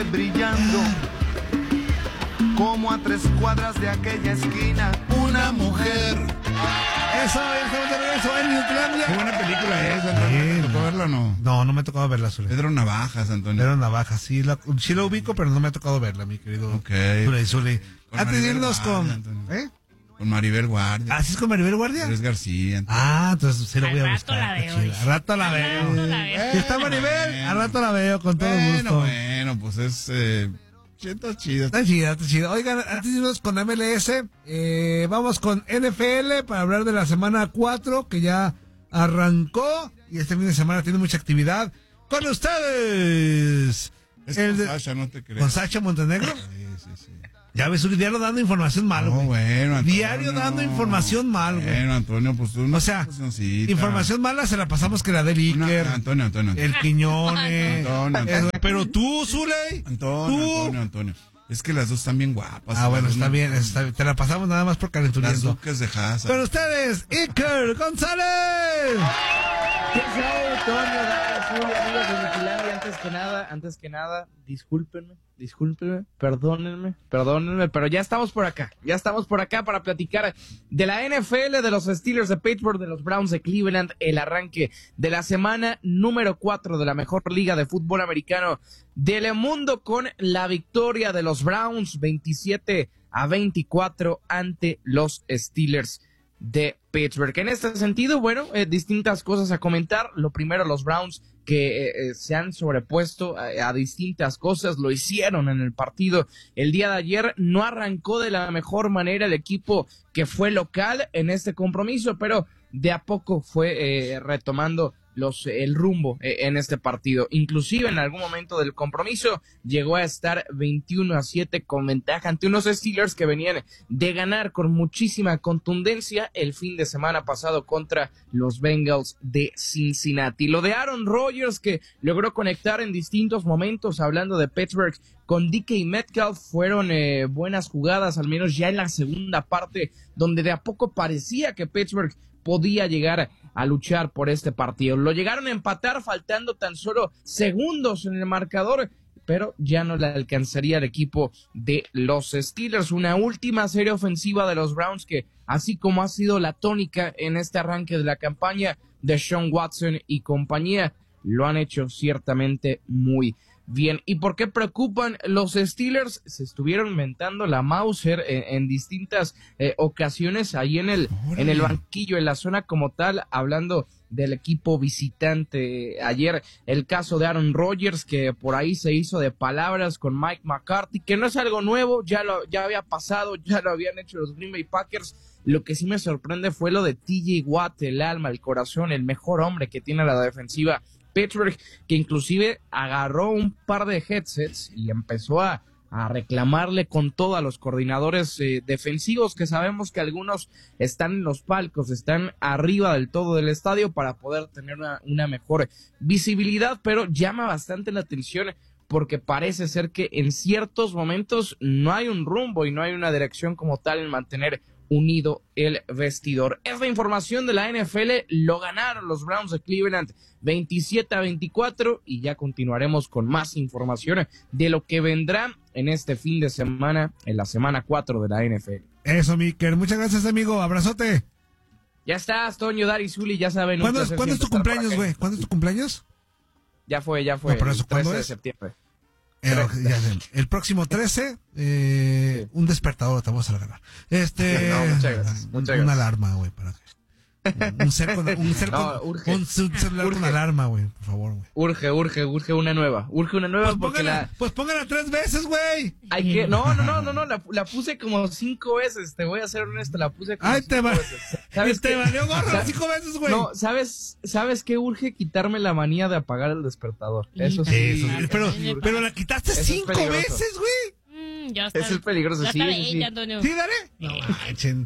brillando, como a 3 cuadras de aquella esquina, una mujer. Eso, ya estamos de regreso en Newtlandia. Qué buena película es, Antonio. ¿Te tocó verla o no? No me ha tocado verla, Zule. Pedro Navajas, Antonio. Pedro Navajas, sí la ubico, pero no me ha tocado verla, mi querido Zule. Antes de irnos con... Con Maribel Guardia. ¿Ah, sí es con Maribel Guardia? Andrés García. Antonio. Entonces sí lo voy a buscar. Al rato la veo. Si está Maribel, al rato la veo con todo gusto. Bueno, pues es... Está chido. Está chido. Oigan, antes de irnos con MLS, vamos con NFL para hablar de la semana 4 que ya arrancó y este fin de semana tiene mucha actividad. ¡Con ustedes! Es con Sasha, no te creas. ¿Con Sasha Montenegro? Sí. Ya ves, un diario dando información mal, güey. Bueno, Antonio. Diario dando información mal, güey. Bueno, Antonio, pues tú no. O sea, información mala se la pasamos que la del Iker. Antonio. El Quiñones. Antonio. Pero tú, Zuley. Antonio. Es que las dos están bien guapas. Bueno, está bien. Te la pasamos nada más por calenturiento. Las duques de Haza. Con ustedes, Iker González. ¿Qué sabe, Antonio? Amigos de Newtlandia, antes que nada, discúlpenme, perdónenme, pero ya estamos por acá para platicar de la NFL, de los Steelers de Pittsburgh, de los Browns de Cleveland, el arranque de la semana número 4 de la mejor liga de fútbol americano del mundo, con la victoria de los Browns 27-24 ante los Steelers de Pittsburgh. En este sentido, bueno, distintas cosas a comentar. Lo primero, los Browns que se han sobrepuesto a distintas cosas, lo hicieron en el partido el día de ayer. No arrancó de la mejor manera el equipo que fue local en este compromiso, pero de a poco fue retomando el rumbo en este partido. Inclusive en algún momento del compromiso llegó a estar 21-7 con ventaja ante unos Steelers que venían de ganar con muchísima contundencia el fin de semana pasado contra los Bengals de Cincinnati. Lo de Aaron Rodgers, que logró conectar en distintos momentos, hablando de Pittsburgh, con DK Metcalf, fueron buenas jugadas, al menos ya en la segunda parte, donde de a poco parecía que Pittsburgh podía llegar a luchar por este partido. Lo llegaron a empatar faltando tan solo segundos en el marcador, pero ya no le alcanzaría al equipo de los Steelers. Una última serie ofensiva de los Browns que, así como ha sido la tónica en este arranque de la campaña de Sean Watson y compañía, lo han hecho ciertamente muy bien. ¿Y por qué preocupan los Steelers? Se estuvieron inventando la Mauser en distintas ocasiones ahí en el banquillo, en la zona como tal, hablando del equipo visitante. Ayer el caso de Aaron Rodgers, que por ahí se hizo de palabras con Mike McCarthy, que no es algo nuevo, ya había pasado, ya lo habían hecho los Green Bay Packers. Lo que sí me sorprende fue lo de TJ Watt, el alma, el corazón, el mejor hombre que tiene la defensiva Pittsburgh, que inclusive agarró un par de headsets y empezó a reclamarle con todo a los coordinadores defensivos, que sabemos que algunos están en los palcos, están arriba del todo del estadio para poder tener una mejor visibilidad, pero llama bastante la atención porque parece ser que en ciertos momentos no hay un rumbo y no hay una dirección como tal en mantener unido el vestidor. Esta información de la NFL, lo ganaron los Browns de Cleveland 27-24 y ya continuaremos con más información de lo que vendrá en este fin de semana, en la semana 4 de la NFL. Eso, Miker, muchas gracias, amigo, abrazote. Ya estás, Toño, Dari, Zuli, ya saben. ¿Cuándo es tu cumpleaños, güey? ¿Cuándo es tu cumpleaños? Ya fue, no, pero eso, el 13 ¿cuándo de es? septiembre. El próximo 13, un despertador te vamos a regalar. No, muchas gracias. Una alarma, güey, para un celular con alarma, güey, por favor, güey. Urge una nueva. Pues póngala 3 veces, güey. Hay que, no, la puse como 5 veces, te voy a ser honesto, la puse como 5 veces. ¿Sabes te valió gorro 5 veces, güey? No, ¿sabes qué urge? Quitarme la manía de apagar el despertador. Eso sí. Pero la quitaste 5 veces, güey. Ya está. Es el peligroso, sí. ¿Sí, dale? No, manchen.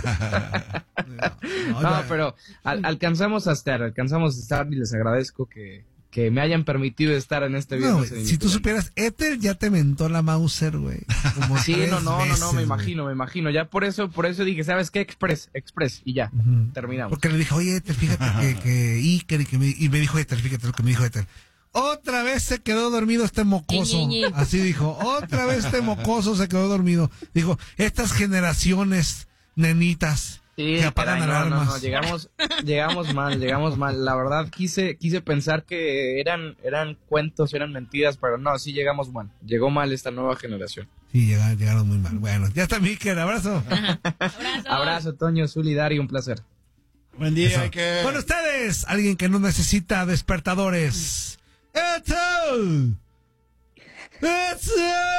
No, pero alcanzamos a estar y les agradezco que me hayan permitido estar en este video. No, si tú supieras, Ethel ya te mentó la Mauser, güey. Sí, no, me imagino. Ya por eso dije, ¿sabes qué? Express, y ya, terminamos. Porque le dije, oye, Ethel, fíjate que Iker, y me dijo Ethel, fíjate lo que me dijo Ethel. Otra vez se quedó dormido este mocoso. Ñe. Así dijo. Otra vez este mocoso se quedó dormido. Dijo, estas generaciones, nenitas, Sí, que apagan caray, alarmas. no, llegamos mal. La verdad, quise pensar que eran cuentos, eran mentiras, pero no, sí llegamos mal. Llegó mal esta nueva generación. Sí, llegaron muy mal. Bueno, ya está Miquel, abrazo. Abrazo, Toño, Zuli, Dari, un placer. Buen día, Eso. hay que... Con ustedes, alguien que no necesita despertadores. ¡Eto! ¡Eto!